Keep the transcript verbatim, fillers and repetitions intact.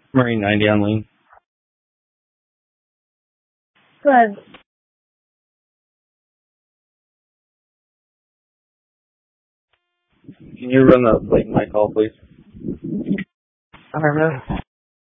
Marine ninety on lean. Good. Can you run the late night call, please? Alright.